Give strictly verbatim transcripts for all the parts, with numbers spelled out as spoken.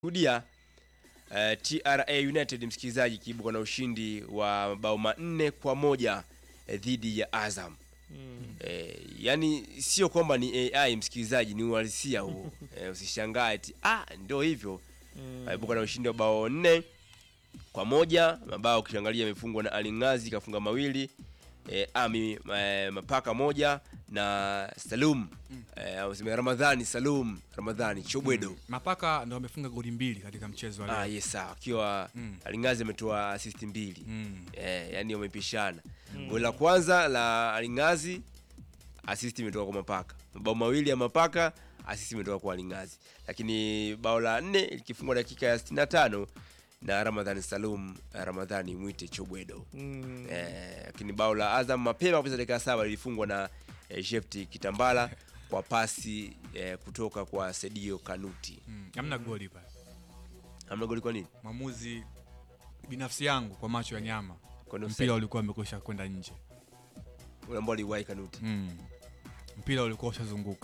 Kudia uh, T R A United msikilizaji kibuka na ushindi wa mabao manne kwa moja eh, dhidi ya Azam. Mm. Eh, yani sio kwamba ni A I msikilizaji, ni uhalisia huo. eh, usishangae eti ah ndio hivyo. Mm. Kibuka na ushindi wa bao nne kwa moja, mabao ukiangalia yamefungwa na Alingazi kafunga mawili, eh, Ami eh, Mapaka moja na Salum mm. eh, Ramadhani Salum Ramadhani Chobwedo mm. Mapaka ndio amefunga goli mbili katika mchezo wa leo. Ah yes sawa, akiwa mm. Alingazi ametoa assist mbili. Mm. Eh, yani wamepishana. Mm. Goli la kwanza la Alingazi assist imetoka kwa Mapaka. Mabao mawili ya Mapaka assist imetoka kwa Alingazi. Lakini bao la nne likifungwa dakika ya sitini na tano na Ramadhani Salum Ramadhani Mwite Chobwedo. Mm. Eh, lakini bao la Azam mapema kabisa dakika saba lilifungwa na eh, Jefti Kitambala kwa pasi eh, kutoka kwa Sedio Kanuti. Mm. Hamna goli pale. Hamna goli kwa nini? Maamuzi binafsi yangu kwa macho ya nyama. Mpira mpira ulikuwa umekwisha kwenda nje. Ule ambao aliwahi Kanuti. Mm. Mpira ulikuwa ushazunguka.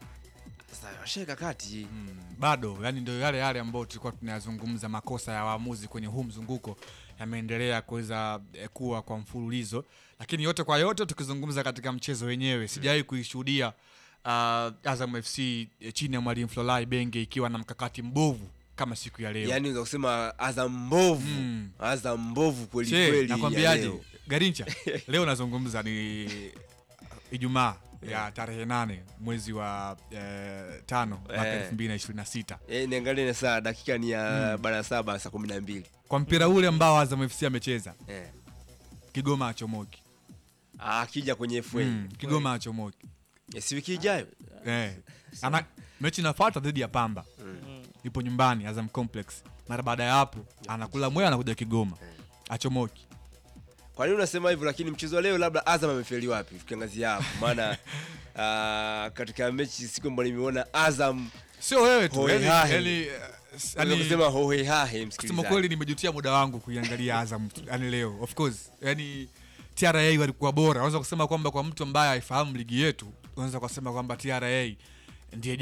Sasa washeka kati. Mm. Bado yani ndio yale yale ambao tulikuwa tunayazungumza, makosa ya waamuzi kwenye huu mzunguko yameendelea kuweza eh, kuwa kwa mfululizo, lakini yote kwa yote tukizungumza katika mchezo wenyewe sijawahi kuishuhudia uh, Azam F C eh, chini ya mwalimu Flolai Benge ikiwa na mkakati mbovu kama siku ya leo. Yaani unaweza kusema Azam mbovu. Mm. Azam mbovu kweli che, kweli. Nakwambiaje Garincha leo nazungumza ni Ijumaa ya tarehe nane mwezi wa eh, tano mwaka eh. elfu mbili na ishirini na sita. Eh, niangalie na saa dakika ni ya mm. bana saba saa kumi na mbili. Kwa mpira ule ambao Azam F C amecheza. Eh. Kigoma achomoki. Ah, akija kwenye F A. Mm, Kigoma achomoki. Yes, wiki ijayo. Eh. Ana mechi inafuata dhidi ya Pamba. Mm. Ipo nyumbani Azam Complex. Mara baada ya hapo anakula moyo anakuja Kigoma. Achomoki. Kwa nini unasema hivyo? Lakini mchezo leo labda Azam amefeli wapi? Tukiangazia hapo. Maana uh, katika mechi siku ambayo nimeona Azam sio wewe tu. Yaani yani yani kusema hohe hahe msikilizaji. Kusema kweli nimejutia muda wangu kuiangalia Azam yani leo. Of course. Yani T R A walikuwa bora. Unaweza kusema kwamba kwa mtu ambaye haifahamu ligi yetu, unaweza kusema kwamba T R A ndiye